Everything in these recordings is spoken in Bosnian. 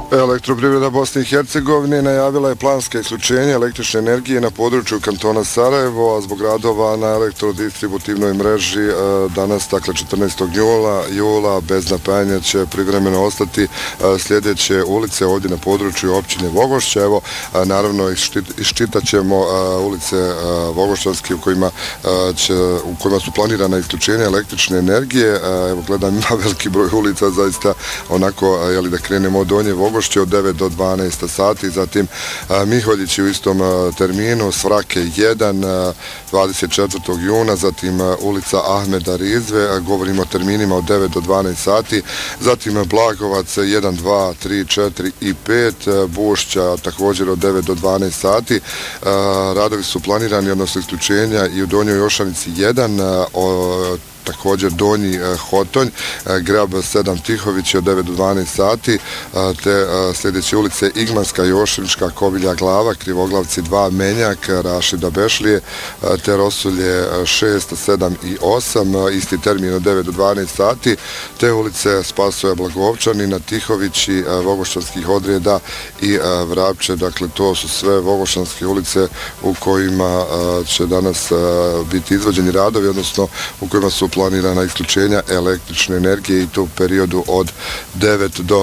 Elektroprivreda Bosne i Hercegovine najavila je planske isključenje električne energije na području kantona Sarajevo, a zbog radova na elektrodistributivnoj mreži danas, dakle 14. jula, bez napajanja će privremeno ostati sljedeće ulice ovdje na području općine Vogošća. Evo, naravno, iščitat ćemo ulice Vogošćanske u kojima su planirana isključenja električne energije. Evo, gledam, ima veliki broj ulica, zaista onako, da krenemo od Donje Vogošće od 9 do 12 sati, zatim Miholjići u istom terminu, Svrake 1, 24. juna, zatim ulica Ahmeda Rizve, govorimo o terminima od 9 do 12 sati, zatim Blagovac 1, 2, 3, 4 i 5, Bušća također od 9 do 12 sati. Radovi su planirani, odnosno isključenja i u Donjoj Jošanici 1, također Donji Hotonj, Grab 7 Tihović od 9 do 12 sati, te sljedeće ulice Igmanska, Jošanička, Kobilja Glava, Krivoglavci 2, Menjak, Rašida Bešlije, te Rosulje 6, 7 i 8, isti termin od 9 do 12 sati, te ulice Spasoja Blagovčanina, Tihovići, Vogošćanskih Odreda i Vrapče. Dakle, to su sve vogošćanske ulice u kojima će danas biti izvođeni radovi, odnosno u kojima su planirana isključenja električne energije i to u periodu od 9 do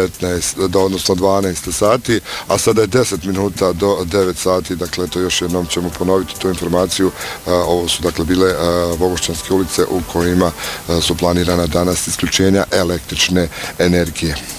12 sati, a sada je 10 minuta do 9 sati, dakle to još jednom ćemo ponoviti tu informaciju. Ovo su dakle bile vogošćanske ulice u kojima su planirana danas isključenja električne energije.